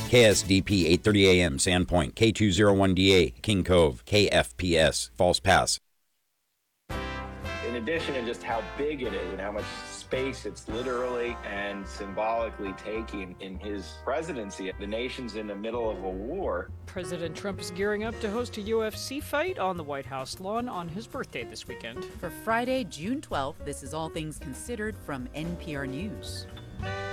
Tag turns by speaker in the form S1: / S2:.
S1: KSDP 8:30 a.m. Sandpoint, K201DA, King Cove, KFPS, False Pass.
S2: In addition to just how big it is and how much space it's literally and symbolically taking in his presidency, the nation's in the middle of a war.
S3: President Trump is gearing up to host a UFC fight on the White House lawn on his birthday this weekend.
S4: For Friday, June 12th, this is All Things Considered from NPR News.